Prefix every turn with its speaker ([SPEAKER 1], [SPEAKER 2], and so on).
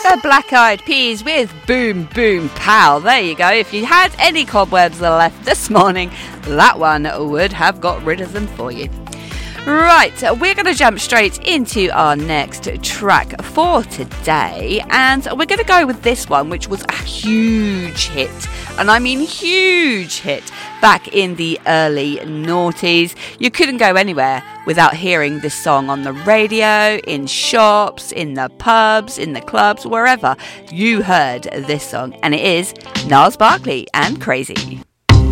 [SPEAKER 1] The Black Eyed Peas with Boom Boom Pow. There you go. If you had any cobwebs left this morning, that one would have got rid of them for you. Right, we're going to jump straight into our next track for today, and we're going to go with this one, which was a huge hit, and I mean huge hit, back in the early noughties. You couldn't go anywhere without hearing this song on the radio, in shops, in the pubs, in the clubs, wherever you heard this song, and it is Gnarls Barkley and Crazy.